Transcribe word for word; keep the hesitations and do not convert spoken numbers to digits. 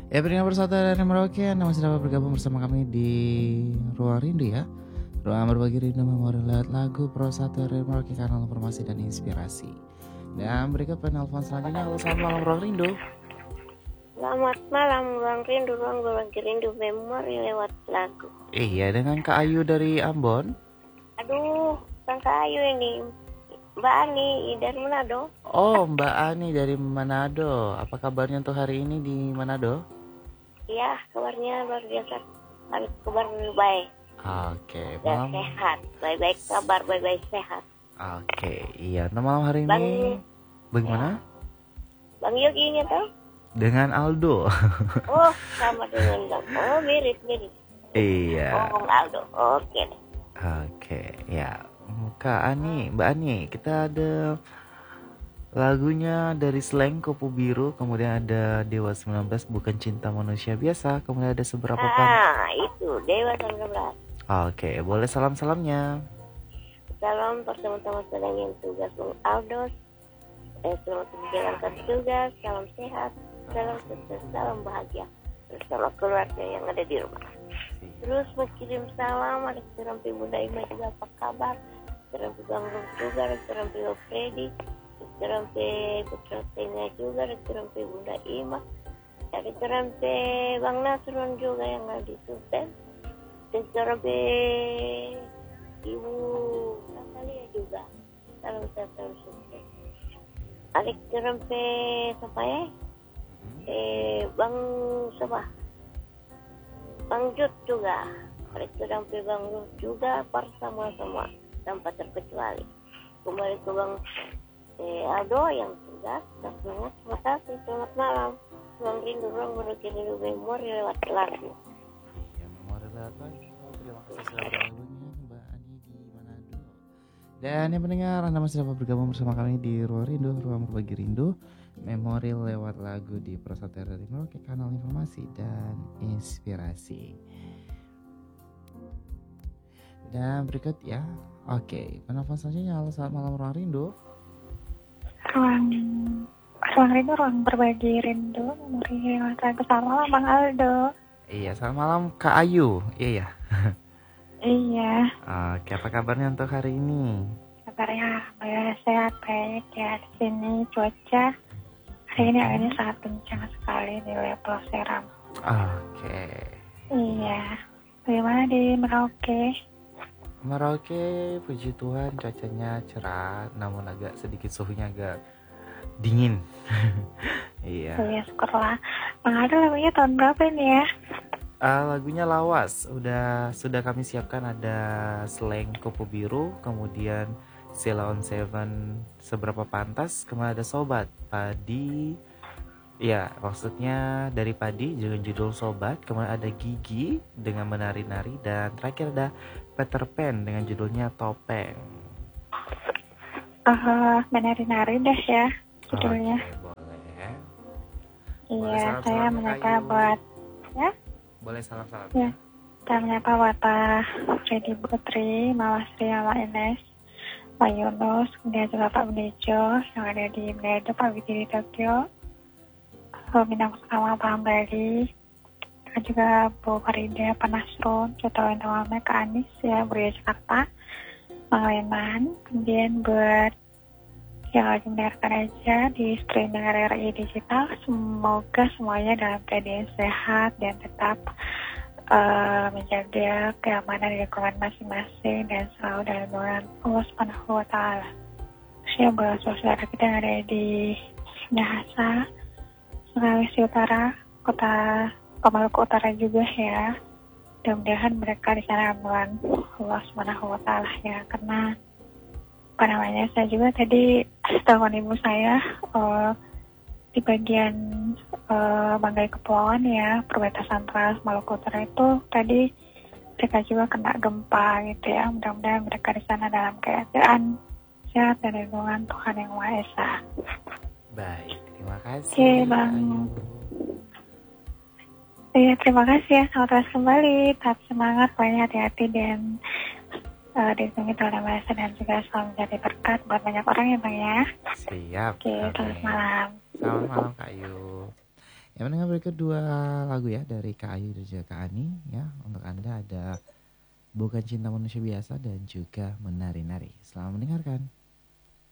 Ya, berikan persaudaraan yang Merauke, Anda masih dapat bergabung bersama kami di Ruang Rindu ya. Ruang berbagi rindu memori lewat lagu persaudaraan Merauke, kanal informasi dan inspirasi. Dan berikut penelpon selanjutnya. Halo, selamat malam Ruang Rindu. Selamat malam Ruang Rindu, Ruang berbagi rindu memori lewat lagu. Iya, dengan Kak Ayu dari Ambon. Aduh, Kang Ayu ini Mbak Ani dari Manado. Oh, Mbak Ani dari Manado. Apa kabarnya untuk hari ini di Manado? Iya, kabarnya luar biasa. Kabar baik. Oke, dan malam. Sehat, baik-baik kabar, baik-baik sehat. Oke, iya. Nah, malam hari Bang, ini bagaimana? Bang Yogi ini tuh? Dengan Aldo. Oh, sama dengan Bang. Oh, mirip-mirip. Iya. Oh, Bang Aldo. Oke deh. Oke, ya. Kak Ani, Mbak Ani, kita ada lagunya dari Slank Kopo Biru, kemudian ada Dewa sembilan belas Bukan Cinta Manusia Biasa, kemudian ada Seberapa Pan. Ah, itu Dewa sembilan belas. Oke, boleh salam-salamnya. Salam untuk teman-teman sedang yang tugas Bang Aldo. Eh, selamat menjalankan tugas, salam sehat, salam sukses, salam bahagia bersama keluarga yang ada di rumah. Terus mengirim salam ada Rampi Bunda Ima juga, apa kabar? Rampi Bang Rum juga, Rampi Bang Freddy, Rampi Putra Tengah juga, Rampi Bunda Ima, ada Rampi Bang Nasrun juga yang ada di Sultan, dan Rampi Ibu Natalia juga. Salam sehat, salam sukses. Ada Rampi siapa ya? Eh, Bang Sabah, Bang Jut juga, mereka sampai Bang Jut juga, bersama-sama tanpa terkecuali. Kembali ke Bang eh, Aldo yang tugas, dan semangat, terima kasih, selamat malam. Ruang Rindu, Ruang berbagi rindu memori lewat lagu. Ya, memori lewat lagu. Terima kasih sudah bergabungnya Mbak Ani di Manado. Dan yang mendengar, Anda masih dapat bergabung bersama kami di Ruang Rindu, Ruang berbagi rindu memori lewat lagu di Persaudaraan dari Merauke, kanal informasi dan inspirasi. Dan berikut ya. Oke, penelpon selanjutnya. Halo, selamat malam Ruang Rindu. Ruang Ruang Rindu, Ruang berbagi rindu memori lewat lagu. Selamat malam Bang Aldo. Iya, selamat malam Kak Ayu. Iya ya. Iya. Oke, apa kabarnya untuk hari ini? Kabarnya ya, sehat baik ya. Di sini cuaca hari ini airnya sangat kencang sekali di level seram. Oke. Iya. Bagaimana di Merauke? Merauke, puji Tuhan cuacanya cerah, namun agak sedikit suhunya agak dingin. Iya. Iya, syukurlah. Bang Aldo lagunya tahun berapa ini ya? Uh, lagunya lawas, udah sudah kami siapkan, ada Slank Kopo Biru, kemudian Sheila on Seven Seberapa Pantas, kemudian ada Sobat Padi, ya maksudnya dari Padi dengan judul Sobat, kemudian ada Gigi dengan Menari-nari, dan terakhir ada Peter Pan dengan judulnya Topeng. Uh, menari-nari deh ya judulnya. Oke, boleh. Iya, saya menyapa buat ya. Boleh salam-salam ya. Saya menyapa buat Pak Freddy Putri, Mawasri, Mama Ines, Pak Yunus, kemudian juga Pak Benejo yang ada di Manado, Pak Widi di Tokyo, Minang Sama, Pak Hambali, dan juga Bu Farida, Pak Nasrun, Jotawa Nawame, Kak Anis, ya, Buria Jakarta, Bang Leman, kemudian buat yang lagi mendengarkan aja di streaming R R I Digital, semoga semuanya dalam keadaan sehat dan tetap uh, menjaga keamanan di lingkungan masing-masing dan selalu dalam lindungan Allah Subhanahu wa Ta'ala. Saya buat saudara kita yang ada di Minahasa, Sulawesi Utara, Kota Maluku Utara juga ya. Mudah-mudahan mereka di sana aman Allah Subhanahu wa Ta'ala ya, karena apa namanya, saya juga tadi telepon ibu saya uh, di bagian uh, Banggai Kepulauan ya, perbatasan Trans Maluku Utara itu tadi mereka juga kena gempa gitu ya. Mudah-mudahan mereka di sana dalam keadaan sehat dan lindungan Tuhan Yang Maha Esa. Baik, terima kasih. Oke, Bang. Iya, terima kasih ya. Selamat kembali. Tetap semangat, banyak hati-hati dan Uh, dilindungi Tuhan Maha Esa dan juga selalu menjadi berkat buat banyak orang ya Bang ya. Siap. Oke, selamat malam. Selamat malam Kak Yu. Ya, mendengar berikut dua lagu ya dari Kak Ayu dan juga Kak Ani ya. Untuk Anda ada Bukan Cinta Manusia Biasa dan juga Menari-Nari. Selamat mendengarkan.